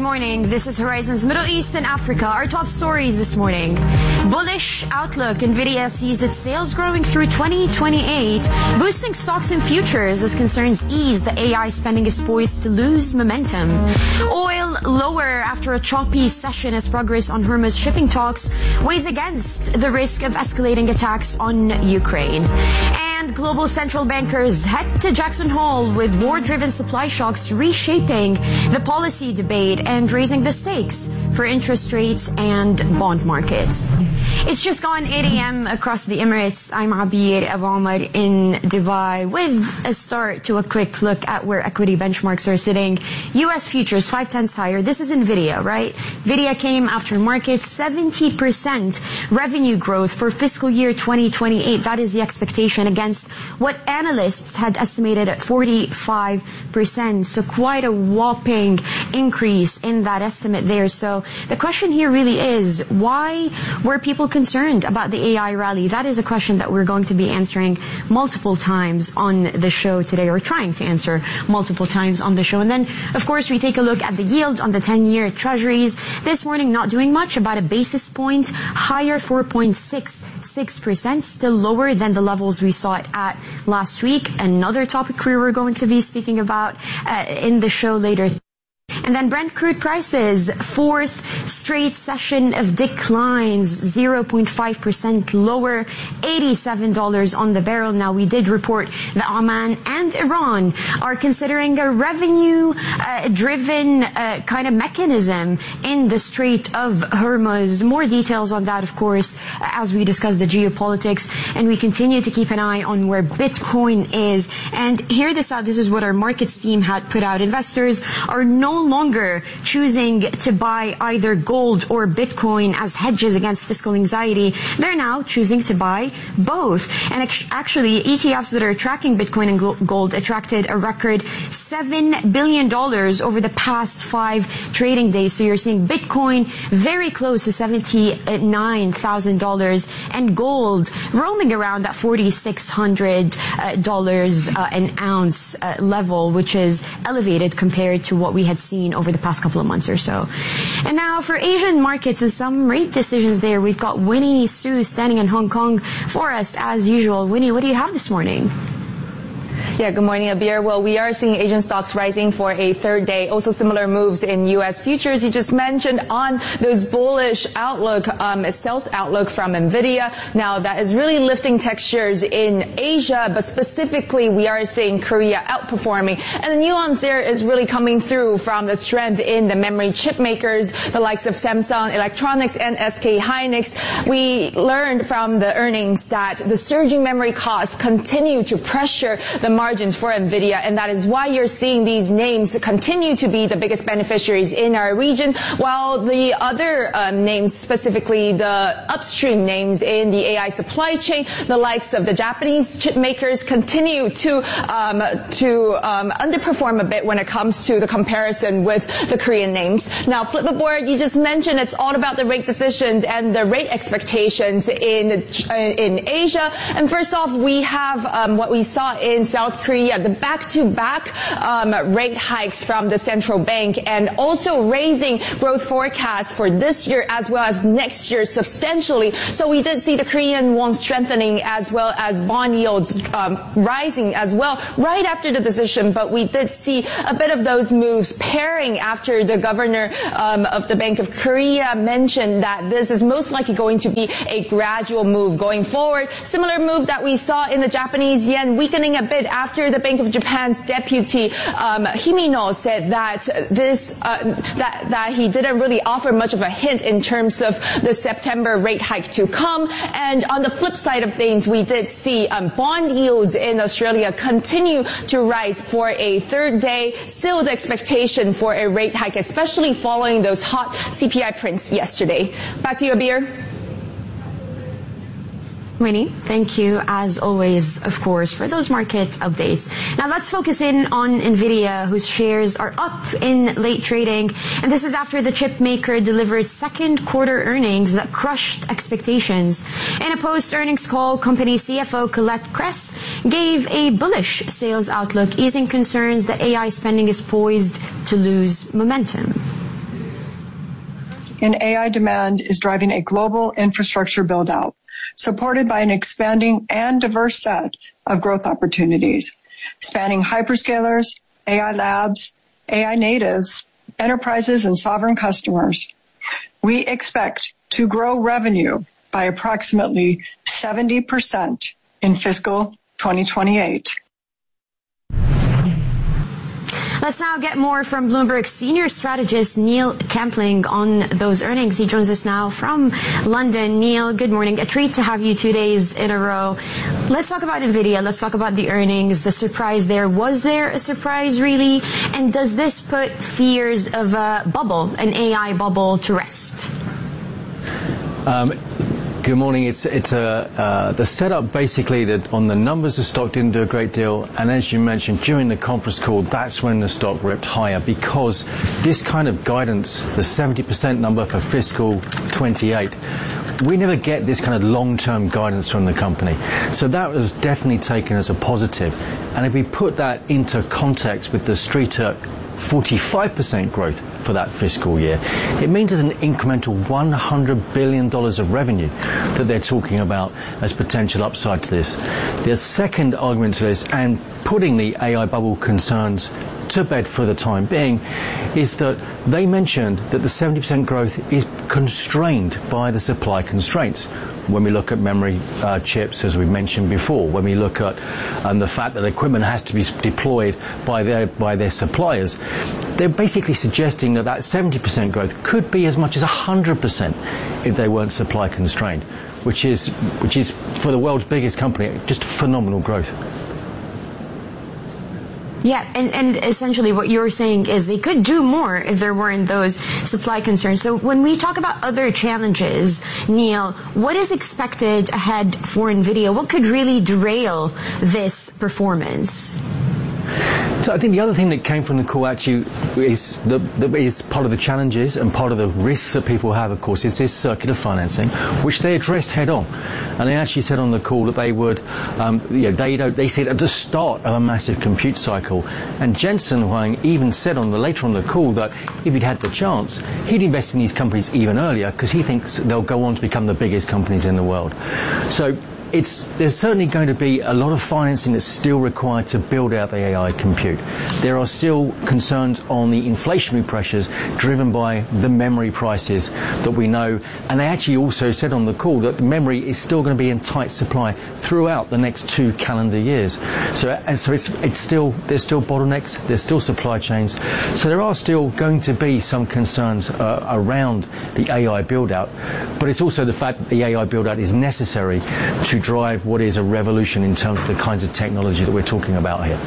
morning. This is Horizons Middle East and Africa. Our top stories this morning. Bullish outlook. NVIDIA sees its sales growing through 2028, boosting stocks and futures as concerns ease. The AI spending is poised to lose momentum. Oil lower after a choppy session as progress on Hormuz shipping talks weighs against the risk of escalating attacks on Ukraine. And global central bankers head to Jackson Hole with war-driven supply shocks reshaping the policy debate and raising the stakes for interest rates and bond markets. It's just gone 8 a.m. across the Emirates. I'm Abir Abu Omar in Dubai with a start to a quick look at where equity benchmarks are sitting. U.S. futures 5/10 higher. This is NVIDIA, right? NVIDIA came after markets 70% revenue growth for fiscal year 2028. That is the expectation against what analysts had estimated at 45%. So quite a whopping increase in that estimate there. So the question here really is, why were people concerned about the AI rally? That is a question that we're going to be answering multiple times on the show today, or trying to answer multiple times on the show. And then, of course, we take a look at the yield on the 10-year treasuries. This morning, not doing much, about a basis point higher, 4.66%, still lower than the levels we saw it at last week. Another topic we were going to be speaking about in the show later. And then Brent crude prices, fourth straight session of declines, 0.5% lower, $87 on the barrel. Now, we did report that Oman and Iran are considering a revenue-driven kind of mechanism in the Strait of Hormuz. More details on that, of course, as we discuss the geopolitics, and we continue to keep an eye on where Bitcoin is. And hear this out. This is what our markets team had put out. Investors are no longer choosing to buy either gold or Bitcoin as hedges against fiscal anxiety. They're now choosing to buy both. And actually, ETFs that are tracking Bitcoin and gold attracted a record $7 billion over the past 5 trading days. So you're seeing Bitcoin very close to $79,000 and gold roaming around that $4,600 an ounce level, which is elevated compared to what we had seen over the past couple of months or so. And now for Asian markets and some rate decisions there, we've got Winnie Su standing in Hong Kong for us as usual. Winnie, what do you have this morning? Yeah, good morning, Abir. Well, we are seeing Asian stocks rising for a third day. Also similar moves in U.S. futures. You just mentioned on those bullish outlook, sales outlook from NVIDIA. Now, that is really lifting textures in Asia, but specifically we are seeing Korea outperforming. And the nuance there is really coming through from the strength in the memory chip makers, the likes of Samsung Electronics and SK Hynix. We learned from the earnings that the surging memory costs continue to pressure the margins for NVIDIA, and that is why you're seeing these names continue to be the biggest beneficiaries in our region, while the other names, specifically the upstream names in the AI supply chain, the likes of the Japanese chip makers, continue to underperform a bit when it comes to the comparison with the Korean names. Now, Flipboard, you just mentioned it's all about the rate decisions and the rate expectations in Asia. And first off, we have what we saw in South Korea, the back-to-back rate hikes from the central bank, and also raising growth forecasts for this year as well as next year substantially. So we did see the Korean won strengthening as well as bond yields rising as well right after the decision. But we did see a bit of those moves pairing after the governor of the Bank of Korea mentioned that this is most likely going to be a gradual move going forward. Similar move that we saw in the Japanese yen weakening a bit after the Bank of Japan's deputy Himino said that that he didn't really offer much of a hint in terms of the September rate hike to come. And on the flip side of things, we did see bond yields in Australia continue to rise for a third day. Still the expectation for a rate hike, especially following those hot CPI prints yesterday. Back to you, Abir. Winnie, thank you as always, of course, for those market updates. Now let's focus in on NVIDIA, whose shares are up in late trading. And this is after the chip maker delivered second quarter earnings that crushed expectations. In a post-earnings call, company CFO Colette Kress gave a bullish sales outlook, easing concerns that AI spending is poised to lose momentum. in AI demand is driving a global infrastructure build-out, supported by an expanding and diverse set of growth opportunities, spanning hyperscalers, AI labs, AI natives, enterprises, and sovereign customers. We expect to grow revenue by approximately 70% in fiscal 2028. Let's now get more from Bloomberg senior strategist Neil Campling on those earnings. He joins us now from London. Neil, good morning. A treat to have you 2 days in a row. Let's talk about NVIDIA. Let's talk about the earnings, the surprise there. Was there a surprise, really? And does this put fears of a bubble, an AI bubble, to rest? Good morning. It's the setup basically that on the numbers the stock didn't do a great deal, and as you mentioned during the conference call, that's when the stock ripped higher, because this kind of guidance, the 70% number for fiscal 28, we never get this kind of long-term guidance from the company. So that was definitely taken as a positive. And if we put that into context with the street at 45% growth for that fiscal year, it means there's an incremental $100 billion of revenue that they're talking about as potential upside to this. The second argument to this, and putting the AI bubble concerns to bed for the time being, is that they mentioned that the 70% growth is constrained by the supply constraints. When we look at memory chips, as we mentioned before, when we look at the fact that equipment has to be deployed by their suppliers, they're basically suggesting that 70% growth could be as much as 100% if they weren't supply constrained, which is for the world's biggest company just phenomenal growth. Yeah, and essentially what you're saying is they could do more if there weren't those supply concerns. So when we talk about other challenges, Neil, what is expected ahead for NVIDIA? What could really derail this performance? So I think the other thing that came from the call actually is part of the challenges and part of the risks that people have, of course, is this circular financing, which they addressed head on. And they actually said on the call that they would, they said at the start of a massive compute cycle. And Jensen Huang even said later on the call that if he'd had the chance, he'd invest in these companies even earlier, because he thinks they'll go on to become the biggest companies in the world. So there's certainly going to be a lot of financing that's still required to build out the AI compute. There are still concerns on the inflationary pressures driven by the memory prices that we know. And they actually also said on the call that the memory is still going to be in tight supply throughout the next 2 calendar years. So there's still bottlenecks, there's still supply chains. So there are still going to be some concerns around the AI build-out. But it's also the fact that the AI build-out is necessary to drive what is a revolution in terms of the kinds of technology that we're talking about here.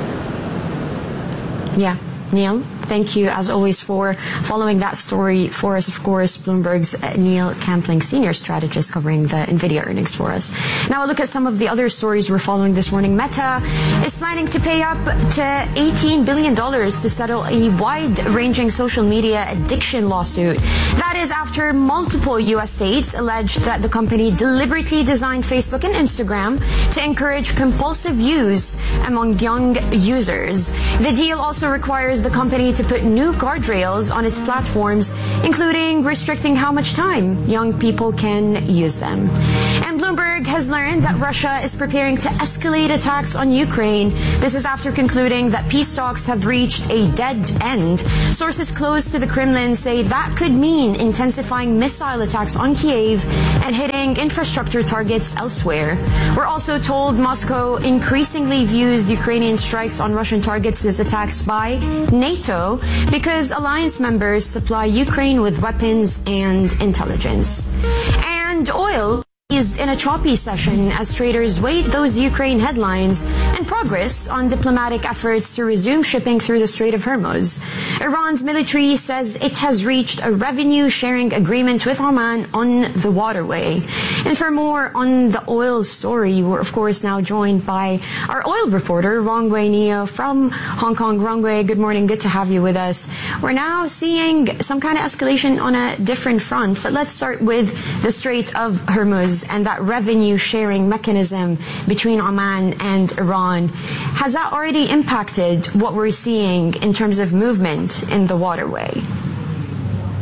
Yeah. Neil, thank you as always for following that story for us. Of course, Bloomberg's Neil Campling, senior strategist covering the NVIDIA earnings for us. Now a look at some of the other stories we're following this morning. Meta is planning to pay up to $18 billion to settle a wide-ranging social media addiction lawsuit. That is after multiple U.S. states alleged that the company deliberately designed Facebook and Instagram to encourage compulsive use among young users. The deal also requires the company to put new guardrails on its platforms, including restricting how much time young people can use them. And Bloomberg has learned that Russia is preparing to escalate attacks on Ukraine. This is after concluding that peace talks have reached a dead end. Sources close to the Kremlin say that could mean intensifying missile attacks on Kyiv and hitting infrastructure targets elsewhere. We're also told Moscow increasingly views Ukrainian strikes on Russian targets as attacks by NATO because alliance members supply Ukraine with weapons and intelligence. And oil is in a choppy session as traders wait those Ukraine headlines and progress on diplomatic efforts to resume shipping through the Strait of Hormuz. Iran's military says it has reached a revenue-sharing agreement with Oman on the waterway. And for more on the oil story, we're of course now joined by our oil reporter, Rongwei Neo from Hong Kong. Rongwei, good morning. Good to have you with us. We're now seeing some kind of escalation on a different front, but let's start with the Strait of Hormuz and that revenue sharing mechanism between Oman and Iran. Has that already impacted what we're seeing in terms of movement in the waterway?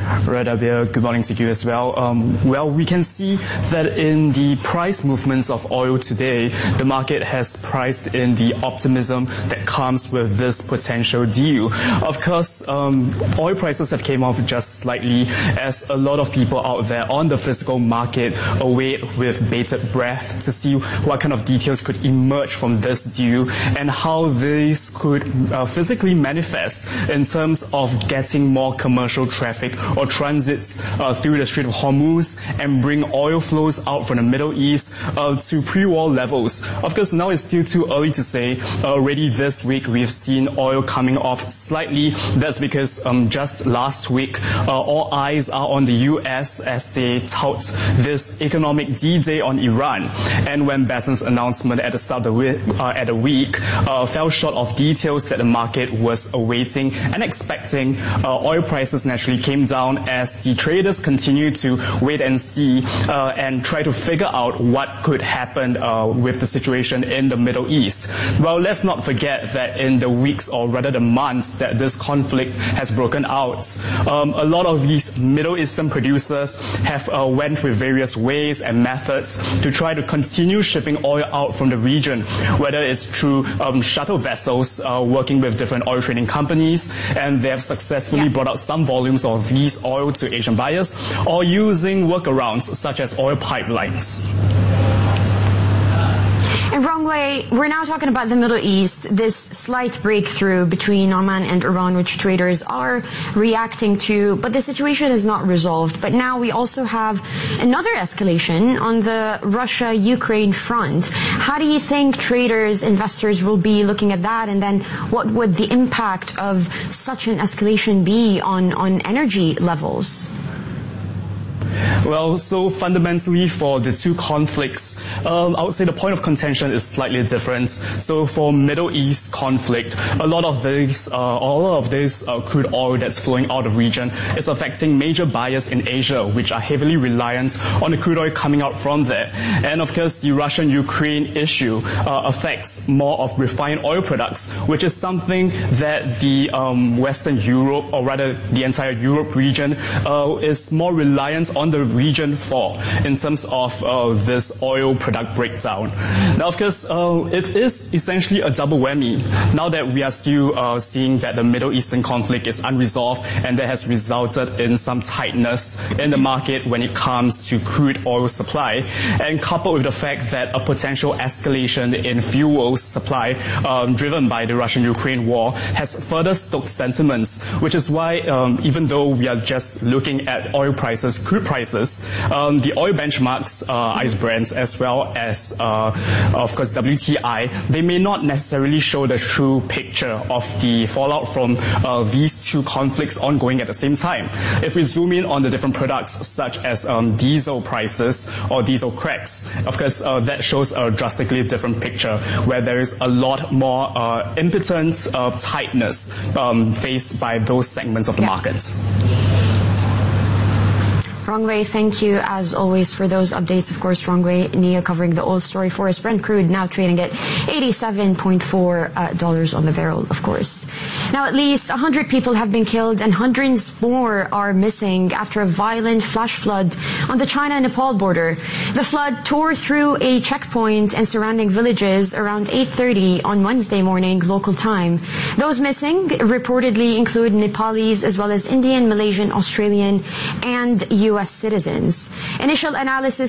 Right, Abir, good morning to you as well. Well, we can see that in the price movements of oil today, the market has priced in the optimism that comes with this potential deal. Of course, oil prices have came off just slightly as a lot of people out there on the physical market await with bated breath to see what kind of details could emerge from this deal and how this could physically manifest in terms of getting more commercial traffic or transits through the Strait of Hormuz and bring oil flows out from the Middle East to pre-war levels. Of course, now it's still too early to say. Already this week, we've seen oil coming off slightly. That's because just last week, all eyes are on the US as they tout this economic D-Day on Iran. And when Besant's announcement at the start of the week fell short of details that the market was awaiting and expecting, oil prices naturally came down as the traders continue to wait and see and try to figure out what could happen with the situation in the Middle East. Well, let's not forget that in the weeks or rather the months that this conflict has broken out, a lot of these Middle Eastern producers have went with various ways and methods to try to continue shipping oil out from the region, whether it's through shuttle vessels working with different oil trading companies, and they have successfully brought out some volumes of these oil to Asian buyers, or using workarounds such as oil pipelines. And Rong Wei, we're now talking about the Middle East, this slight breakthrough between Oman and Iran, which traders are reacting to, but the situation is not resolved. But now we also have another escalation on the Russia-Ukraine front. How do you think traders, investors will be looking at that? And then what would the impact of such an escalation be on energy levels? Well, so fundamentally for the two conflicts, I would say the point of contention is slightly different. So for Middle East conflict, a lot of this crude oil that's flowing out of region is affecting major buyers in Asia, which are heavily reliant on the crude oil coming out from there. And of course, the Russian-Ukraine issue affects more of refined oil products, which is something that the Western Europe, or rather the entire Europe region, is more reliant on the region for in terms of this oil product breakdown. Now, of course, it is essentially a double whammy. Now that we are still seeing that the Middle Eastern conflict is unresolved and that has resulted in some tightness in the market when it comes to crude oil supply, and coupled with the fact that a potential escalation in fuel supply driven by the Russian-Ukraine war has further stoked sentiments, which is why even though we are just looking at oil prices, crude prices, the oil benchmarks, ICE Brent, as well as, of course, WTI, they may not necessarily show the true picture of the fallout from these two conflicts ongoing at the same time. If we zoom in on the different products, such as diesel prices or diesel cracks, of course, that shows a drastically different picture, where there is a lot more impotent tightness faced by those segments of the market. Rong Wei, thank you as always for those updates. Of course, Rong Wei Nia covering the oil story for us. Brent crude now trading at $87.4 on the barrel, of course. Now, at least 100 people have been killed and hundreds more are missing after a violent flash flood on the China-Nepal border. The flood tore through a checkpoint and surrounding villages around 8:30 on Wednesday morning local time. Those missing reportedly include Nepalese as well as Indian, Malaysian, Australian, and U.S. citizens. Initial analysis